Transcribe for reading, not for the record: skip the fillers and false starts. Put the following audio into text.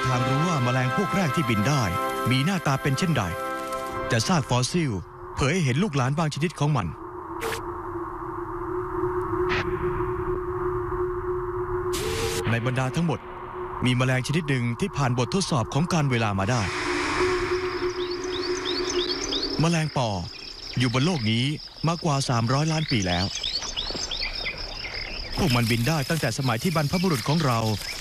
ทางรู้ว่าแมลงพวกแรกที่บินได้มีหน้าตาเป็นเช่นใดแต่ซากฟอสซิลเผยให้เห็นลูกหลานบางชนิดของมันในบรรดาทั้งหมดมีแมลงชนิดหนึ่งที่ผ่านบททดสอบของการเวลามาได้แมลงปออยู่บนโลกนี้มากกว่า300 ล้านปีแล้วพวกมันบินได้ตั้งแต่สมัยที่บรรพบุรุษของเรา